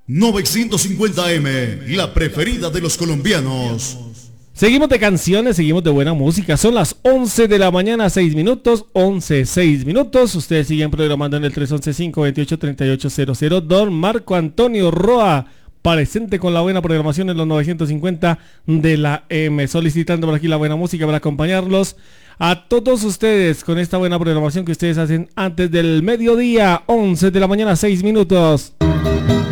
950M, la preferida de los colombianos. Seguimos de canciones, seguimos de buena música. Son las 11 de la mañana, 6 minutos, 11, 6 minutos. Ustedes siguen programando en el 311-528-3800. Don Marco Antonio Roa, presente con la buena programación en los 950 de la M. Solicitando por aquí la buena música para acompañarlos a todos ustedes con esta buena programación que ustedes hacen antes del mediodía. 11 de la mañana, 6 minutos.